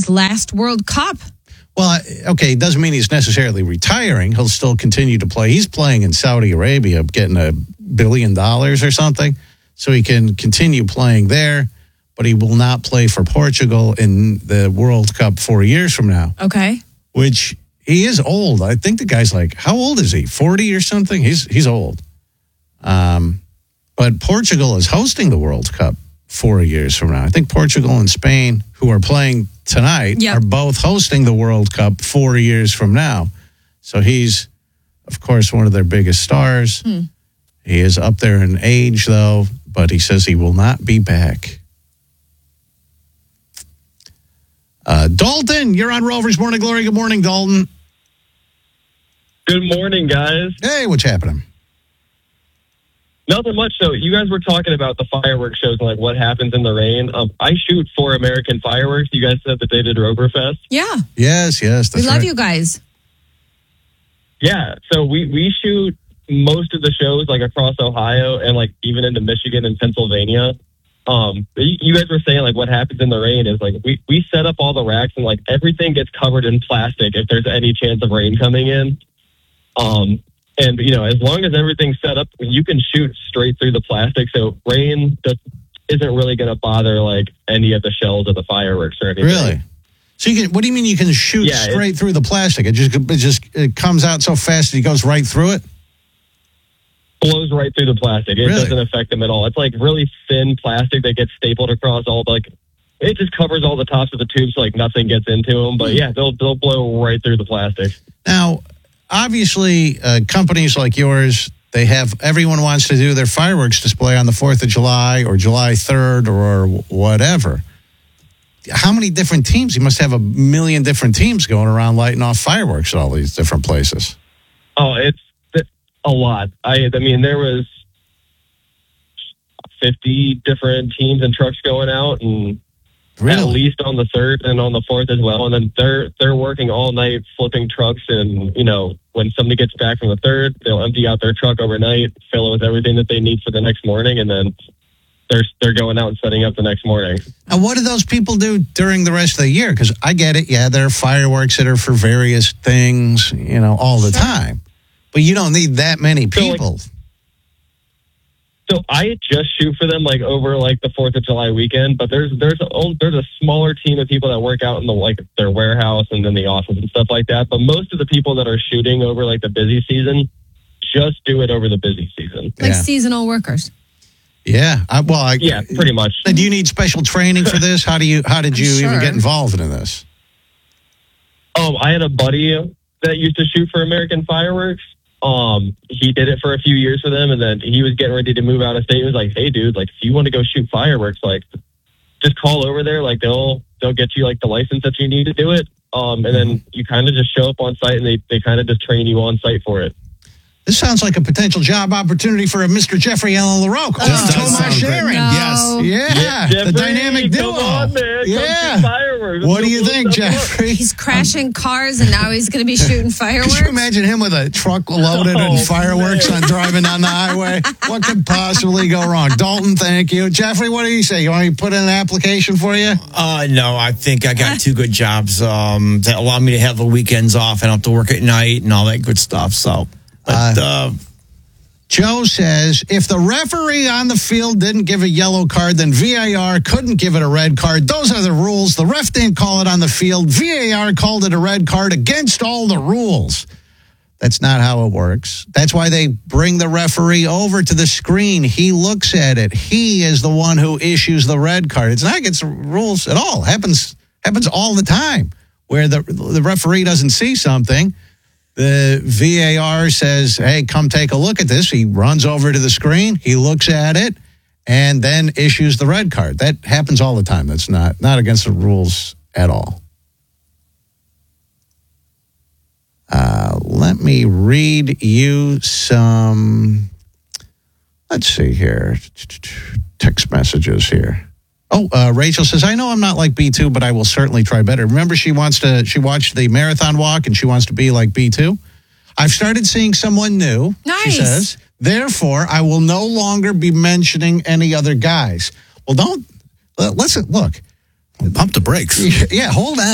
his last World Cup. Well, okay, it doesn't mean he's necessarily retiring. He'll still continue to play. He's playing in Saudi Arabia, getting $1 billion or something, so he can continue playing there, but he will not play for Portugal in the World Cup 4 years from now. Okay. Which, he is old. I think the guy's like, how old is he? 40 or something? He's old. But Portugal is hosting the World Cup 4 years from now. I think Portugal and Spain, who are playing tonight, are both hosting the World Cup 4 years from now. So he's, of course, one of their biggest stars. He is up there in age, though, but he says he will not be back. Dalton, you're on Rovers Morning Glory. Good morning, Dalton. Good morning, guys. Hey, what's happening? Nothing much. So you guys were talking about the fireworks shows and like what happens in the rain. I shoot for American Fireworks. You guys said that they did Roverfest. Yeah. Yes. We love you guys. Yeah. So we shoot most of the shows like across Ohio and like even into Michigan and Pennsylvania. You guys were saying like what happens in the rain is like we set up all the racks and like everything gets covered in plastic if there's any chance of rain coming in. And, you know, as long as everything's set up, you can shoot straight through the plastic. So rain isn't really going to bother, like, any of the shells of the fireworks or anything. Really? So you can, what do you mean you can shoot straight through the plastic? It comes out so fast that it goes right through it? Blows right through the plastic. It doesn't affect them at all. It's, like, really thin plastic that gets stapled across all, like, it just covers all the tops of the tubes so, like, nothing gets into them. But, yeah, they'll blow right through the plastic. Now, obviously, companies like yours, everyone wants to do their fireworks display on the 4th of July or July 3rd or whatever. How many different teams? You must have 1 million different teams going around lighting off fireworks at all these different places. Oh, it's a lot. I mean, there was 50 different teams and trucks going out, and at least on the 3rd and on the 4th as well. And then they're working all night flipping trucks. And, you know, when somebody gets back from the 3rd, they'll empty out their truck overnight, fill it with everything that they need for the next morning. And then they're going out and setting up the next morning. And what do those people do during the rest of the year? Because I get it. Yeah, there are fireworks that are for various things, you know, all the time. But you don't need that many people. So I just shoot for them like over like the 4th of July weekend, but there's a smaller team of people that work out in the like their warehouse and then the office and stuff like that. But most of the people that are shooting over like the busy season just do it over the busy season, like seasonal workers. Yeah, yeah, pretty much. Do you need special training for this? How did you even get involved in this? I had a buddy that used to shoot for American Fireworks. He did it for a few years for them, and then he was getting ready to move out of state. He was like, "Hey, dude, like, if you want to go shoot fireworks, like, just call over there. Like, they'll get you like the license that you need to do it. And then you kind of just show up on site, and they kind of just train you on site for it." This sounds like a potential job opportunity for a Mr. Jeffrey Allen LaRocque. Tomas Sharon. No. Yes. Yeah. Jeffrey, the dynamic duo. Come on, man. Yeah. Fireworks. What do you think, Jeffrey? He's crashing cars, and now he's going to be shooting fireworks. Could you imagine him with a truck loaded in fireworks on driving down the highway? What could possibly go wrong? Dalton, thank you. Jeffrey, what do you say? You want me to put in an application for you? No, I think I got two good jobs that allow me to have the weekends off. I don't have to work at night and all that good stuff. So, Joe says, if the referee on the field didn't give a yellow card, then VAR couldn't give it a red card. Those are the rules. The ref didn't call it on the field. VAR called it a red card against all the rules. That's not how it works. That's why they bring the referee over to the screen. He looks at it. He is the one who issues the red card. It's not against the rules at all. It happens all the time where the referee doesn't see something. The VAR says, hey, come take a look at this. He runs over to the screen. He looks at it and then issues the red card. That happens all the time. That's not against the rules at all. Let me read you some, let's see here, text messages here. Rachel says, I know I'm not like B2, but I will certainly try better. Remember, she watched the marathon walk and she wants to be like B2. I've started seeing someone new, she says. Therefore, I will no longer be mentioning any other guys. Well, let's look. Pump the brakes. Yeah, hold on.